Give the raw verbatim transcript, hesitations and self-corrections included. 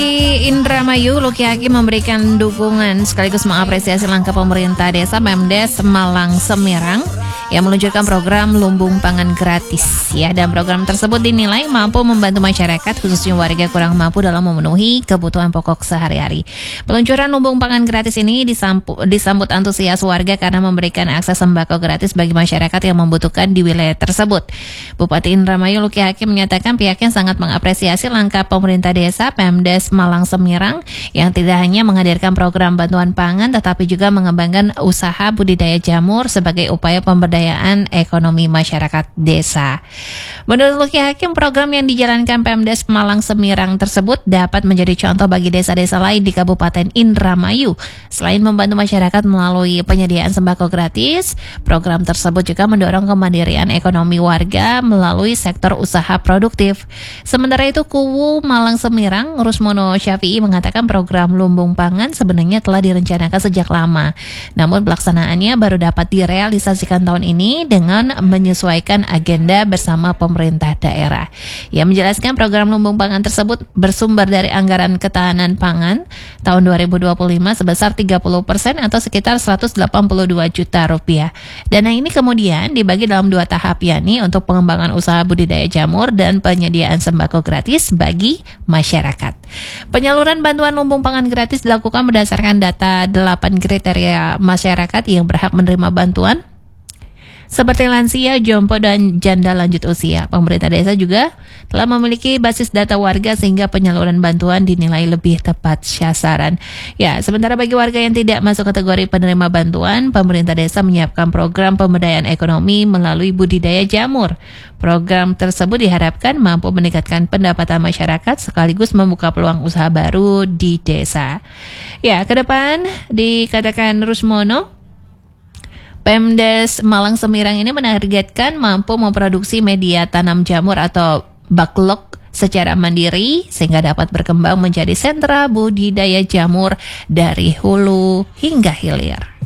Indramayu, Luki Hakim memberikan dukungan sekaligus mengapresiasi langkah pemerintah desa Pemdes Malang Semirang yang meluncurkan program lumbung pangan gratis ya, dan program tersebut dinilai mampu membantu masyarakat khususnya warga kurang mampu dalam memenuhi kebutuhan pokok sehari-hari. Peluncuran lumbung pangan gratis ini disambut, disambut antusias warga karena memberikan akses sembako gratis bagi masyarakat yang membutuhkan di wilayah tersebut. Bupati Indramayu Luki Hakim menyatakan pihaknya sangat mengapresiasi langkah pemerintah desa Pemdes Malang Semirang yang tidak hanya menghadirkan program bantuan pangan tetapi juga mengembangkan usaha budidaya jamur sebagai upaya pemberdayaan ekonomi masyarakat desa. Menurut Luki Hakim, program yang dijalankan Pemdes Malang Semirang tersebut dapat menjadi contoh bagi desa-desa lain di Kabupaten Indramayu. Selain membantu masyarakat melalui penyediaan sembako gratis, program tersebut juga mendorong kemandirian ekonomi warga melalui sektor usaha produktif. Sementara itu, Kuwu Malang Semirang Rusmono Syafi'i mengatakan program lumbung pangan sebenarnya telah direncanakan sejak lama. Namun pelaksanaannya baru dapat direalisasikan tahun ini dengan menyesuaikan agenda bersama pemerintah daerah. Ia menjelaskan program lumbung pangan tersebut bersumber dari anggaran ketahanan pangan tahun dua ribu dua puluh lima sebesar tiga puluh persen atau sekitar seratus delapan puluh dua juta rupiah. Dana ini kemudian dibagi dalam dua tahap, yakni untuk pengembangan usaha budidaya jamur dan penyediaan sembako gratis bagi masyarakat. Penyaluran bantuan lumbung pangan gratis dilakukan berdasarkan data delapan kriteria masyarakat yang berhak menerima bantuan seperti lansia, jompo, dan janda lanjut usia. Pemerintah desa juga telah memiliki basis data warga sehingga penyaluran bantuan dinilai lebih tepat sasaran. Ya, sementara bagi warga yang tidak masuk kategori penerima bantuan, pemerintah desa menyiapkan program pemberdayaan ekonomi melalui budidaya jamur. Program tersebut diharapkan mampu meningkatkan pendapatan masyarakat sekaligus membuka peluang usaha baru di desa. Ya, ke depan dikatakan Rusmono, Pemdes Malang Semirang ini menargetkan mampu memproduksi media tanam jamur atau backlog secara mandiri sehingga dapat berkembang menjadi sentra budidaya jamur dari hulu hingga hilir.